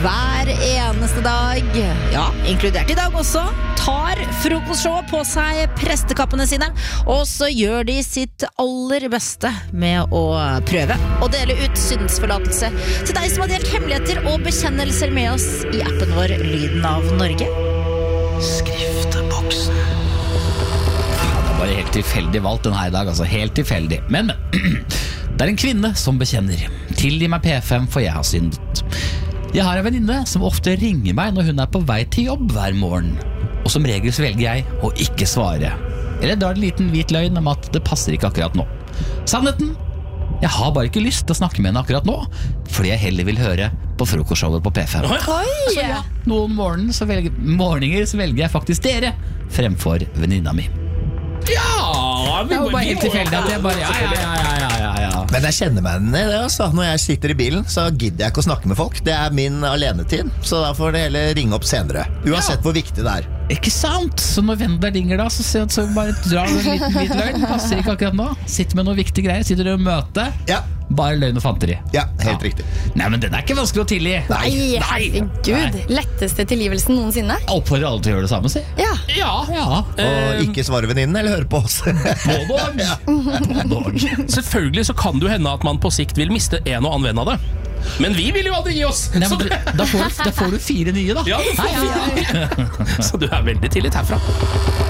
hver eneste dag, ja, inkludert i dag også, tar frokostshowet på seg prestekappene sine, og så gjør de sitt aller beste med å prøve å dele ut synsforlatelse til deg som har delt hemmeligheter og bekjennelser med oss i appen vår Lyden av Norge. Skrifteboksen. Ja, det er bare helt tilfeldig valgt den her i dag, altså helt tilfeldig. Men det er en kvinne som bekjenner. Tilgi meg P5, for jeg har syndet. Jeg har en venninne som ofte ringer meg når hun er på vei til jobb hver morgen. Og som regel så velger jeg å ikke svare. Eller drar en liten hvit løgn om at det passer ikke akkurat nå. Sannheten? Jeg har bare ikke lyst til å snakke med henne akkurat nå, fordi jeg heller vil høre på frokostshowet på P5. Så ja, noen morgener så velger jeg faktisk dere fremfor venninna mi. Ja, det var bare helt tilfeldig at jeg bare ja. Men jeg kjenner meg igjen i det, altså. Når jeg sitter i bilen, så gidder jeg ikke å snakke med folk. Det er min alenetid, så da får det heller ringe opp senere. Uansett hvor viktig det er. Ikke sant? Så når vennen der ringer da, så bare drar du en liten hvit løgn. Passer ikke akkurat nå. Sitter med noen viktige greier. Sitter du og møte. Ja. Bare løgn og fanteri. Ja, helt riktig. Nei, men den er ikke vanskelig å tilgi. Nei, herregud. Letteste tilgivelsen noensinne. Oppfordrer alle til å gjøre det samme, si. Ja. Og ikke svare venninnen, eller høre på oss. Pådog. Selvfølgelig så kan det jo hende at man på sikt vil miste en og annen venn av det. Men vi vil jo aldri gi oss. Nei, da får du 4 nye da. Ja, du får 4 nye. Så du er veldig tillit herfra.